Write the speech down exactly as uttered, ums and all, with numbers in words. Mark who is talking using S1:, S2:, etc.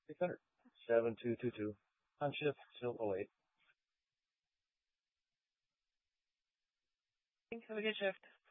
S1: six hundred. seven two two two. On shift, still oh eight.
S2: Thanks. Have a good shift.